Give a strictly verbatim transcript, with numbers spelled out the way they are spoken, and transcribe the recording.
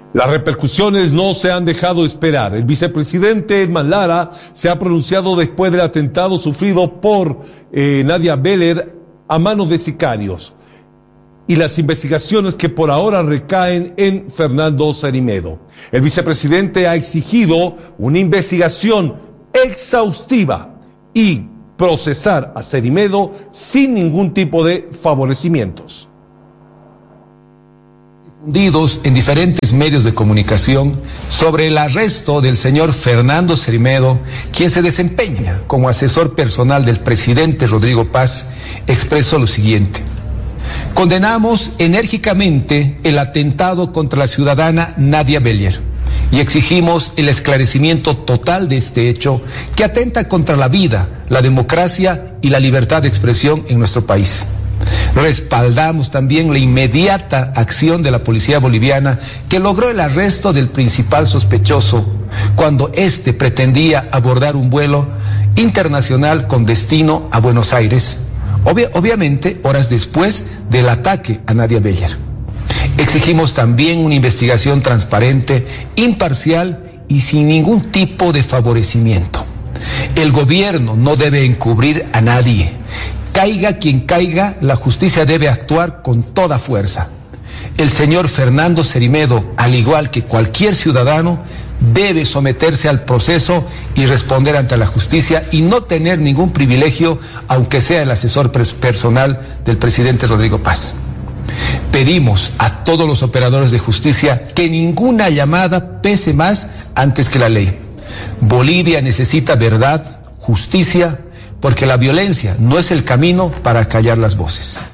Las repercusiones no se han dejado esperar. El vicepresidente Edman Lara se ha pronunciado después del atentado sufrido por eh, Nadia Beller a manos de sicarios y las investigaciones que por ahora recaen en Fernando Cerimedo. El vicepresidente ha exigido una investigación exhaustiva y procesar a Cerimedo sin ningún tipo de favorecimientos. Difundidos en diferentes medios de comunicación sobre el arresto del señor Fernando Cerimedo, quien se desempeña como asesor personal del presidente Rodrigo Paz, expresó lo siguiente: condenamos enérgicamente el atentado contra la ciudadana Nadia Beller y exigimos el esclarecimiento total de este hecho que atenta contra la vida, la democracia y la libertad de expresión en nuestro país. Respaldamos también la inmediata acción de la policía boliviana que logró el arresto del principal sospechoso cuando éste pretendía abordar un vuelo internacional con destino a Buenos Aires, obvia, obviamente horas después del ataque a Nadia Beller. Exigimos también una investigación transparente, imparcial y sin ningún tipo de favorecimiento. El gobierno no debe encubrir a nadie. Caiga quien caiga, la justicia debe actuar con toda fuerza. El señor Fernando Cerimedo, al igual que cualquier ciudadano, debe someterse al proceso y responder ante la justicia y no tener ningún privilegio, aunque sea el asesor personal del presidente Rodrigo Paz. Pedimos a todos los operadores de justicia que ninguna llamada pese más antes que la ley. Bolivia necesita verdad, justicia, porque la violencia no es el camino para callar las voces.